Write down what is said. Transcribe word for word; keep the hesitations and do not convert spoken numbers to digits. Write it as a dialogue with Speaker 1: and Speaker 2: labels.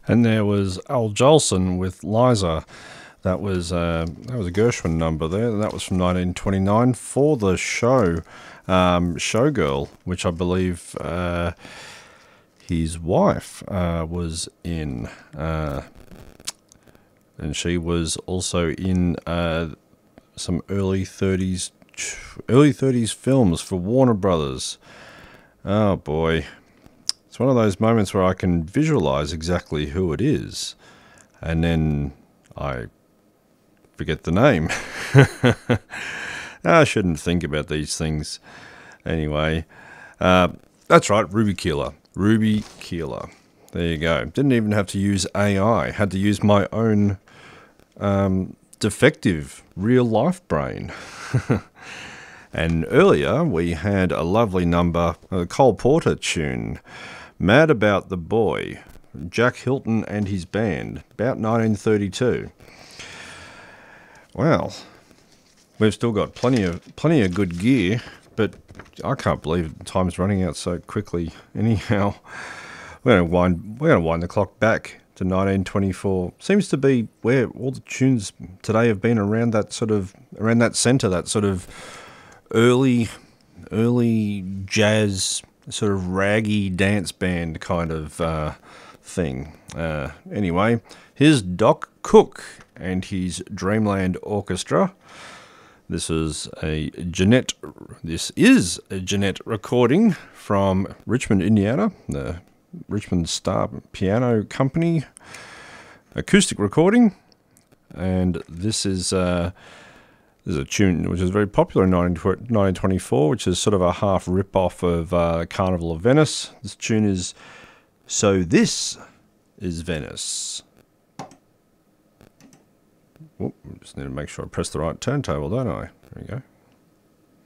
Speaker 1: And there was Al Jolson with Liza. That was uh, that was a Gershwin number there, and that was from nineteen twenty-nine for the show um, Showgirl, which I believe uh, his wife uh, was in, uh, and she was also in uh, some early thirties early thirties films for Warner Brothers. Oh boy. It's one of those moments where I can visualize exactly who it is, and then I forget the name. I shouldn't think about these things. Anyway, uh, that's right, Ruby Keeler. Ruby Keeler. There you go. Didn't even have to use A I. Had to use my own um, defective real-life brain. And earlier we had a lovely number, a Cole Porter tune, Mad About the Boy, Jack Hilton and his band, about nineteen thirty-two. Well, we've still got plenty of plenty of good gear, but I can't believe time's running out so quickly. Anyhow, we're going to wind we're going to wind the clock back to nineteen twenty-four. Seems to be where all the tunes today have been around that sort of around that centre, that sort of early early jazz, sort of raggy dance band kind of uh, thing. Uh, anyway, here's Doc Cook and his Dreamland Orchestra. This is a Jeanette. This is a Jeanette recording from Richmond, Indiana, the Richmond Star Piano Company acoustic recording, and this is. Uh, There's a tune which is very popular in nineteen twenty-four, which is sort of a half rip-off of uh, Carnival of Venice. This tune is So This Is Venice. Oop, just need to make sure I press the right turntable, don't I? There we go.